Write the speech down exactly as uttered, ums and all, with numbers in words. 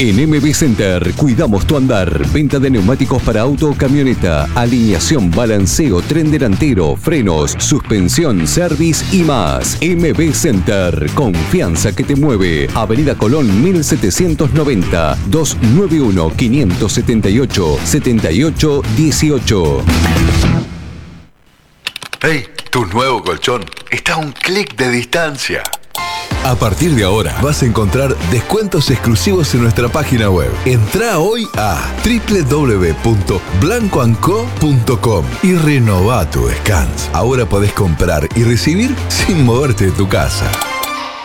En M B Center cuidamos tu andar. Venta de neumáticos para auto o camioneta, alineación, balanceo, tren delantero, frenos, suspensión, service y más. M B Center, confianza que te mueve. Avenida Colón mil setecientos noventa, doscientos noventa y uno, quinientos setenta y ocho, setenta y ocho dieciocho. Hey, tu nuevo colchón está a un clic de distancia. A partir de ahora vas a encontrar descuentos exclusivos en nuestra página web. Entrá hoy a doble u doble u doble u punto blanco and co punto com y renová tu descanso. Ahora podés comprar y recibir sin moverte de tu casa.